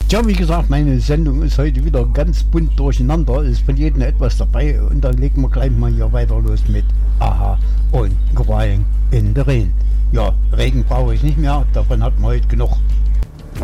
Tja, wie gesagt, meine Sendung ist heute wieder ganz bunt durcheinander, ist von jedem etwas dabei und dann legen wir gleich mal hier weiter los mit Aha und Crying in the Rain. Ja, Regen brauche ich nicht mehr, davon hat man heute genug.